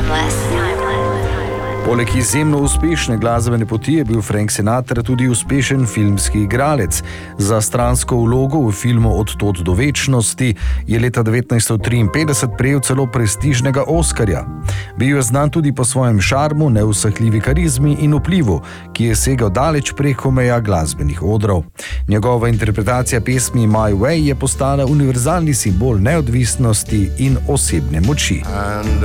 Poleg izjemno uspešne glasbene poti je bil Frank Sinatra tudi uspešen filmski igralec. Za stransko vlogo v filmu Od tod do večnosti je leta 1953 prejel celo prestižnega Oskarja. Bil je znan tudi po svojem šarmu, neusahljivi karizmi in vplivu, ki je segal daleč preko meja glasbenih odrov. Njegova interpretacija pesmi My Way je postala univerzalni simbol neodvisnosti in osebne moči.